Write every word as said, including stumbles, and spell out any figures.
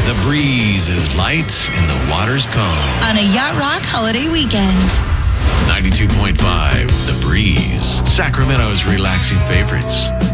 The breeze is light and the water's calm. On a Yacht Rock holiday weekend. ninety-two point five The Breeze. Sacramento's relaxing favorites.